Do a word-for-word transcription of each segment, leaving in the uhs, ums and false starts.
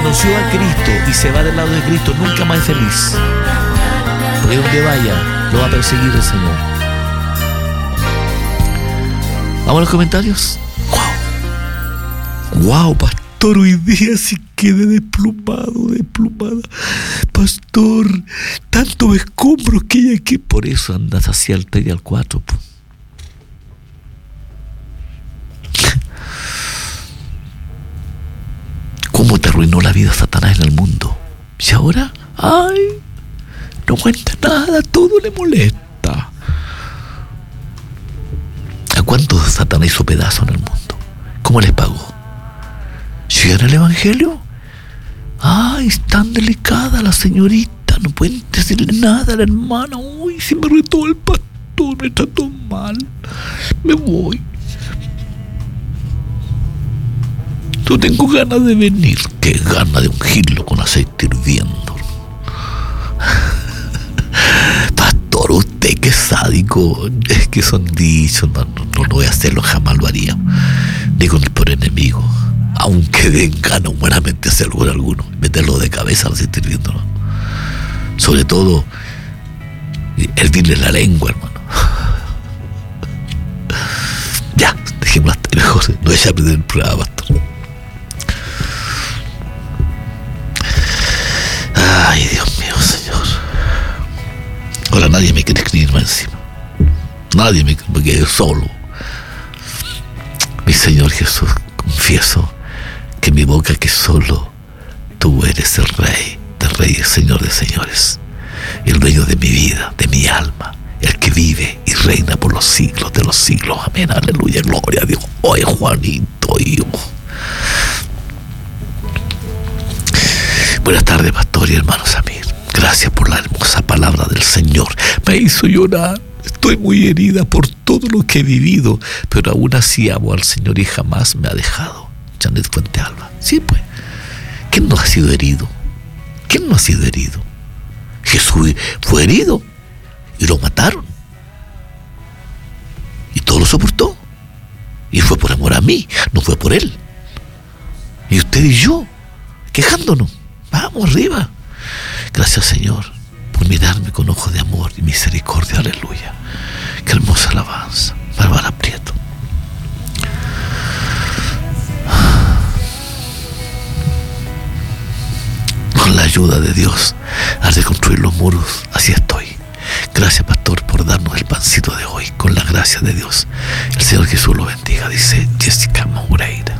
conoció a Cristo y se va del lado de Cristo, nunca más es feliz. Porque donde vaya, lo va a perseguir el Señor. Vamos a los comentarios. Wow. Wow, pastor, hoy día sí quedé desplumado, desplumada. Pastor, tantos escombros que hay aquí. Por eso andas hacia el tres y al cuatro. ¿Cómo te arruinó la vida Satanás en el mundo? Y ahora, ay, no cuenta nada, todo le molesta. ¿A cuántos Satanás hizo pedazo en el mundo? ¿Cómo les pagó? ¿Sí en el Evangelio? Ay, es tan delicada la señorita, no pueden decirle nada a la hermana. Uy, si me retó el pastor, me trató mal, me voy. No tengo ganas de venir. Qué gana de ungirlo con aceite hirviendo. Pastor, usted qué sádico. Es que son dichos. No, no, no, no voy a hacerlo, jamás lo haría. Ni con el peor enemigo. Aunque den ganas humanamente hacerlo con alguno. Meterlo de cabeza al aceite hirviendo, ¿no? Sobre todo, hervirle la lengua, hermano. Ya, dejémoslo hasta mejor. No es a perder el programa, pastor. Ay, Dios mío, Señor. Ahora nadie me quiere escribir más encima. Nadie me, me quedé solo. Mi Señor Jesús, confieso que en mi boca que solo tú eres el Rey de Reyes, Señor de Señores, el dueño de mi vida, de mi alma, el que vive y reina por los siglos de los siglos. Amén, aleluya, gloria a Dios. Oye, Juanito, hijo. Buenas tardes, pastor y hermano Samir. Gracias por la hermosa palabra del Señor. Me hizo llorar. Estoy muy herida por todo lo que he vivido, pero aún así amo al Señor y jamás me ha dejado. Janet Fuente Alba. Sí, pues. ¿Quién no ha sido herido? ¿Quién no ha sido herido? Jesús fue herido y lo mataron. Y todo lo soportó. Y fue por amor a mí, no fue por él. Y usted y yo, quejándonos. Vamos arriba. Gracias, Señor, por mirarme con ojos de amor y misericordia. Aleluya. Qué hermosa alabanza. Bárbara Prieto. Con la ayuda de Dios al reconstruir los muros, así estoy. Gracias, pastor, por darnos el pancito de hoy. Con la gracia de Dios, el Señor Jesús lo bendiga, dice Jessica Moreira.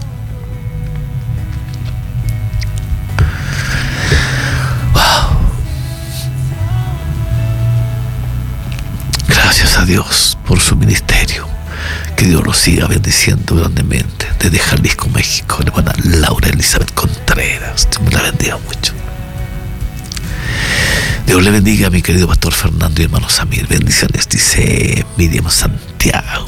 Gracias a Dios por su ministerio. Que Dios lo siga bendiciendo grandemente. Desde Jalisco, México, la hermana Laura Elizabeth Contreras. Dios me la bendiga mucho. Dios le bendiga a mi querido pastor Fernando y hermano Samir. Bendiciones, dice Miriam Santiago.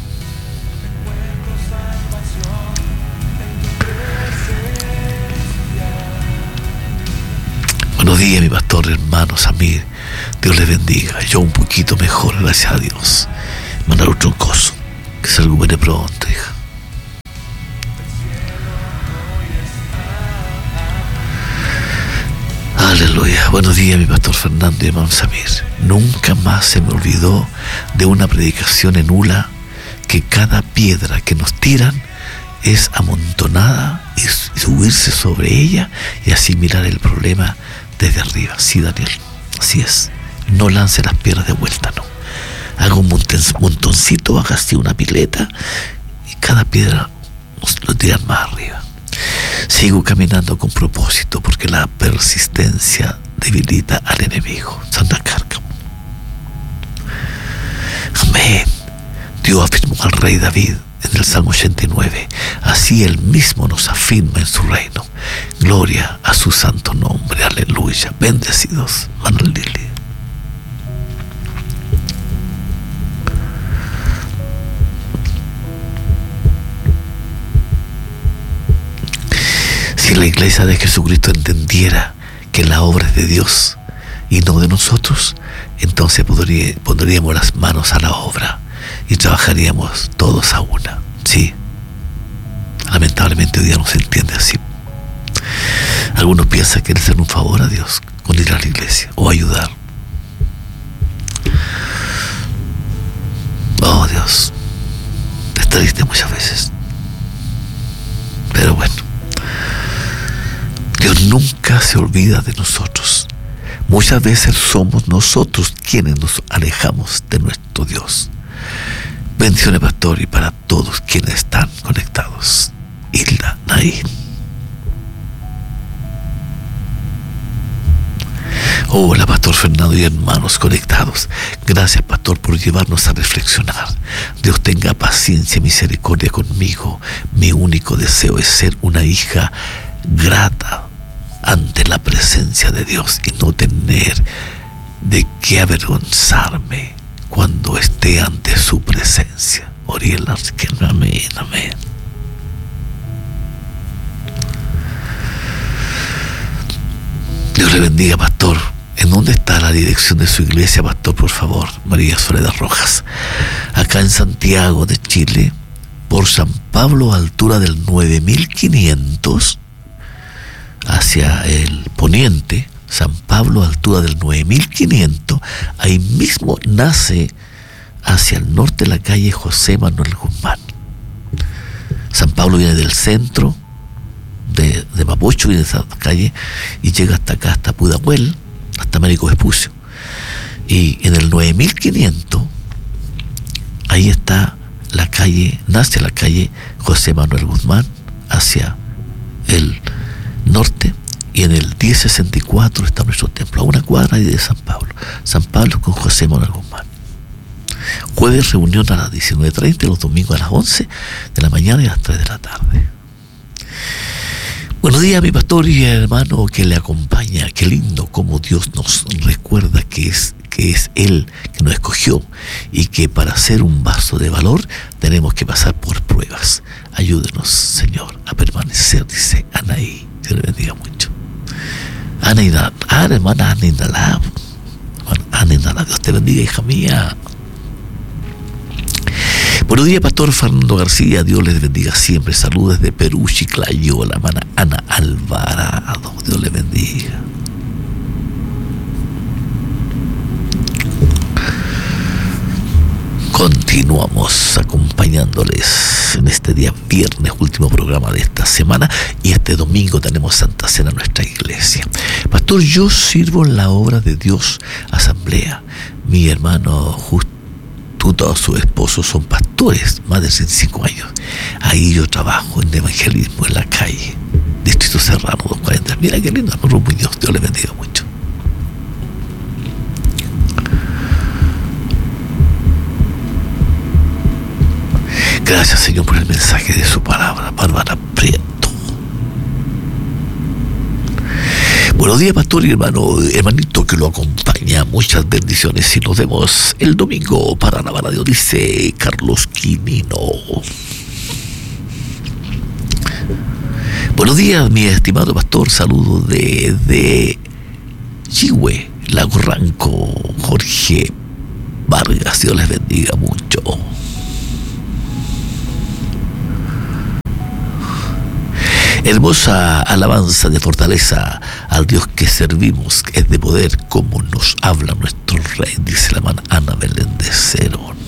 Buenos días, mi pastor hermano Samir. Dios le bendiga. Yo un poquito mejor, gracias a Dios. Mandar un troncoso. Que se recupere pronto, hija. Aleluya. Buenos días, mi pastor Fernando y hermano Samir. Nunca más se me olvidó de una predicación en Ula, que cada piedra que nos tiran es amontonada y subirse sobre ella y así mirar el problema desde arriba. Sí, Daniel, así es. No lance las piedras de vuelta, no. Haga un montoncito, haga así una pileta y cada piedra lo tiran más arriba. Sigo caminando con propósito porque la persistencia debilita al enemigo. Santa Cárcamo. Amén. Dios afirmó al rey David en el Salmo ochenta y nueve. Así él mismo nos afirma en su reino. Gloria a su santo nombre. Aleluya. Bendecidos. Manuel Lili. Si la iglesia de Jesucristo entendiera que la obra es de Dios y no de nosotros, entonces podría, pondríamos las manos a la obra y trabajaríamos todos a una. Sí, lamentablemente hoy día no se entiende así. Algunos piensan que es hacer un favor a Dios con ir a la iglesia o ayudar. Oh, Dios, es triste muchas veces. Pero bueno, Dios nunca se olvida de nosotros. Muchas veces somos nosotros quienes nos alejamos de nuestro Dios. Bendiciones, pastor, y para todos quienes están conectados. Hilda Naín. Hola, pastor Fernando y hermanos conectados. Gracias, pastor, por llevarnos a reflexionar. Dios tenga paciencia y misericordia conmigo. Mi único deseo es ser una hija grata ante la presencia de Dios y no tener de qué avergonzarme cuando esté ante su presencia. Oriel Arquero, amén, amén. Dios le bendiga, pastor. ¿En dónde está la dirección de su iglesia, pastor, por favor? María Soledad Rojas. Acá en Santiago de Chile, por San Pablo, a altura del nueve mil quinientos, hacia el poniente. San Pablo, a altura del nueve mil quinientos, ahí mismo nace hacia el norte la calle José Manuel Guzmán. San Pablo viene del centro de, de Mapocho, viene de esa calle y llega hasta acá, hasta Pudahuel, hasta Américo Vespucio. Y en el nueve mil quinientos, ahí está la calle, nace la calle José Manuel Guzmán hacia el norte. Y en el diez sesenta y cuatro está nuestro templo, a una cuadra de San Pablo. San Pablo con José Manuel Guzmán. Jueves reunión a las diecinueve treinta, los domingos a las once de la mañana y a las tres de la tarde. Buenos días, mi pastor y hermano que le acompaña. Qué lindo cómo Dios nos recuerda que es, que es Él que nos escogió y que para ser un vaso de valor tenemos que pasar por pruebas. Ayúdenos, Señor, a permanecer, dice Anaí. Dios le bendiga mucho. Ana Indala, ah, hermana Ana Indala, Ana Indala, Dios te bendiga, hija mía. Buenos días, pastor Fernando García, Dios les bendiga siempre. Saludos desde Perú, Chiclayo, la hermana Ana Alvarado, Dios les bendiga. Continuamos acompañándoles en este día viernes, último programa de esta semana, y este domingo tenemos Santa Cena en nuestra iglesia. Pastor, yo sirvo en la obra de Dios Asamblea. Mi hermano Justo, todos sus esposos son pastores, más de veinticinco años. Ahí yo trabajo en evangelismo en la calle, Distrito Serrano doscientos cuarenta. Mira qué lindo, hermano Muñoz, Dios le bendiga mucho. Gracias, Señor, por el mensaje de su palabra. Bárbara Prieto. Buenos días, pastor y hermano, hermanito que lo acompaña. Muchas bendiciones y nos vemos el domingo para alabar a Dios, dice Carlos Quinino. Buenos días, mi estimado pastor. Saludos de, de Chihue, Lago Ranco, Jorge Vargas. Dios les bendiga mucho. Hermosa alabanza de fortaleza al Dios que servimos, es de poder como nos habla nuestro Rey, dice la hermana Ana Belén de Cerón.